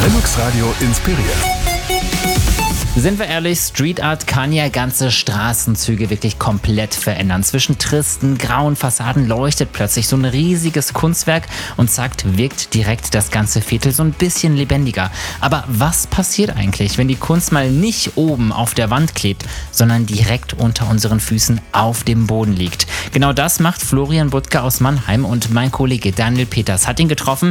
Linux Radio inspiriert. Sind wir ehrlich, Street Art kann ja ganze Straßenzüge wirklich komplett verändern. Zwischen tristen, grauen Fassaden leuchtet plötzlich so ein riesiges Kunstwerk und zack, wirkt direkt das ganze Viertel so ein bisschen lebendiger. Aber was passiert eigentlich, wenn die Kunst mal nicht oben auf der Wand klebt, sondern direkt unter unseren Füßen auf dem Boden liegt? Genau das macht Florian Buttka aus Mannheim und mein Kollege Daniel Peters hat ihn getroffen